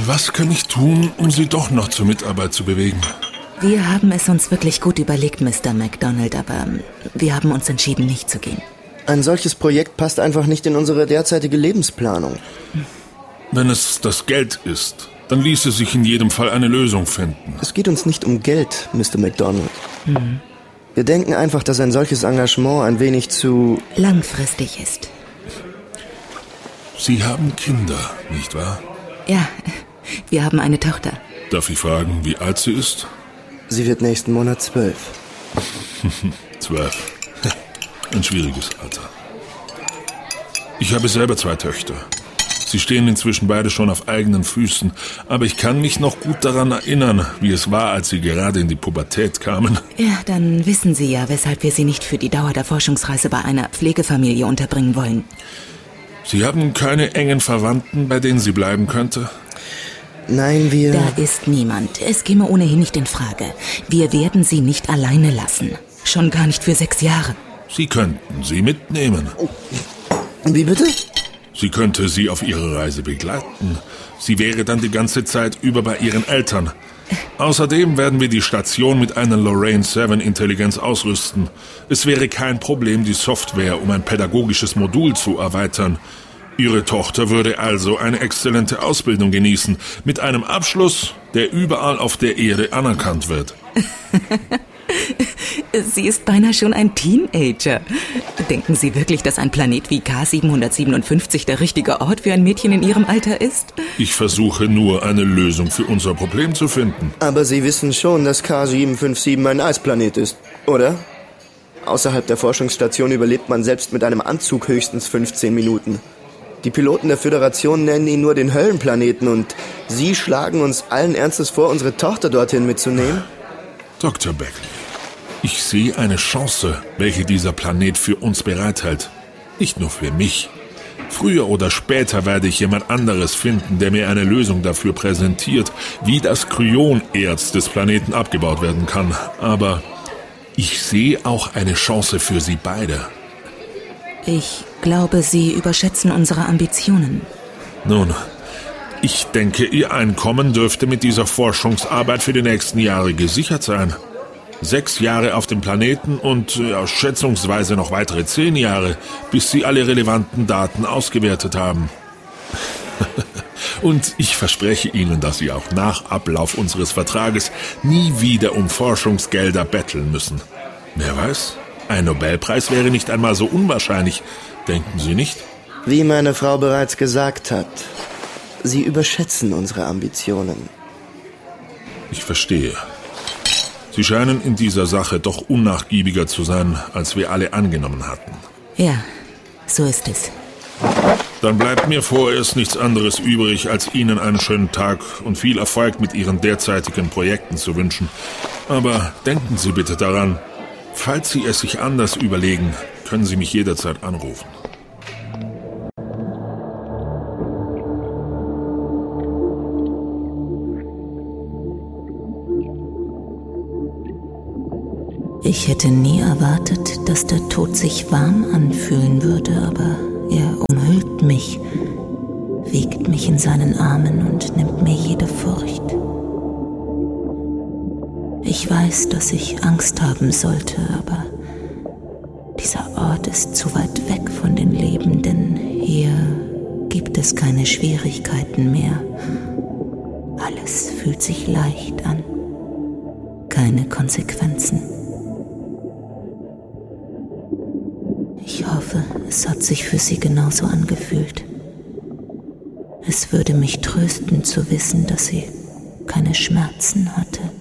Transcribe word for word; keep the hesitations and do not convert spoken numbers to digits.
Was kann ich tun, um Sie doch noch zur Mitarbeit zu bewegen? Wir haben es uns wirklich gut überlegt, Mister MacDonald, aber wir haben uns entschieden, nicht zu gehen. Ein solches Projekt passt einfach nicht in unsere derzeitige Lebensplanung. Wenn es das Geld ist, dann ließe sich in jedem Fall eine Lösung finden. Es geht uns nicht um Geld, Mister MacDonald. Mhm. Wir denken einfach, dass ein solches Engagement ein wenig zu... langfristig ist. Sie haben Kinder, nicht wahr? Ja, wir haben eine Tochter. Darf ich fragen, wie alt sie ist? Sie wird nächsten Monat zwölf. Zwölf. Ein schwieriges Alter. Ich habe selber zwei Töchter. Sie stehen inzwischen beide schon auf eigenen Füßen, aber ich kann mich noch gut daran erinnern, wie es war, als sie gerade in die Pubertät kamen. Ja, dann wissen Sie ja, weshalb wir Sie nicht für die Dauer der Forschungsreise bei einer Pflegefamilie unterbringen wollen. Sie haben keine engen Verwandten, bei denen sie bleiben könnte? Nein, wir... Da ist niemand. Es käme ohnehin nicht in Frage. Wir werden Sie nicht alleine lassen. Schon gar nicht für sechs Jahre. Sie könnten sie mitnehmen. Wie bitte? Sie könnte sie auf ihre Reise begleiten. Sie wäre dann die ganze Zeit über bei ihren Eltern. Außerdem werden wir die Station mit einer Lorraine sieben Intelligenz ausrüsten. Es wäre kein Problem, die Software um ein pädagogisches Modul zu erweitern. Ihre Tochter würde also eine exzellente Ausbildung genießen, mit einem Abschluss, der überall auf der Erde anerkannt wird. Sie ist beinahe schon ein Teenager. Denken Sie wirklich, dass ein Planet wie K siebenhundertsiebenundfünfzig der richtige Ort für ein Mädchen in Ihrem Alter ist? Ich versuche nur, eine Lösung für unser Problem zu finden. Aber Sie wissen schon, dass K sieben fünf sieben ein Eisplanet ist, oder? Außerhalb der Forschungsstation überlebt man selbst mit einem Anzug höchstens fünfzehn Minuten. Die Piloten der Föderation nennen ihn nur den Höllenplaneten und Sie schlagen uns allen Ernstes vor, unsere Tochter dorthin mitzunehmen? Doktor Beckley, ich sehe eine Chance, welche dieser Planet für uns bereithält. Nicht nur für mich. Früher oder später werde ich jemand anderes finden, der mir eine Lösung dafür präsentiert, wie das Kryonerz des Planeten abgebaut werden kann. Aber ich sehe auch eine Chance für Sie beide. Ich glaube, Sie überschätzen unsere Ambitionen. Nun, ich denke, Ihr Einkommen dürfte mit dieser Forschungsarbeit für die nächsten Jahre gesichert sein. Sechs Jahre auf dem Planeten und ja, schätzungsweise noch weitere zehn Jahre, bis Sie alle relevanten Daten ausgewertet haben. Und ich verspreche Ihnen, dass Sie auch nach Ablauf unseres Vertrages nie wieder um Forschungsgelder betteln müssen. Wer weiß, ein Nobelpreis wäre nicht einmal so unwahrscheinlich, denken Sie nicht? Wie meine Frau bereits gesagt hat, Sie überschätzen unsere Ambitionen. Ich verstehe. Sie scheinen in dieser Sache doch unnachgiebiger zu sein, als wir alle angenommen hatten. Ja, so ist es. Dann bleibt mir vorerst nichts anderes übrig, als Ihnen einen schönen Tag und viel Erfolg mit Ihren derzeitigen Projekten zu wünschen. Aber denken Sie bitte daran, falls Sie es sich anders überlegen, können Sie mich jederzeit anrufen. Ich hätte nie erwartet, dass der Tod sich warm anfühlen würde, aber er umhüllt mich, wiegt mich in seinen Armen und nimmt mir jede Furcht. Ich weiß, dass ich Angst haben sollte, aber dieser Ort ist zu weit weg von den Lebenden. Hier gibt es keine Schwierigkeiten mehr. Alles fühlt sich leicht an. Keine Konsequenzen. Ich hoffe, es hat sich für Sie genauso angefühlt. Es würde mich trösten zu wissen, dass sie keine Schmerzen hatte.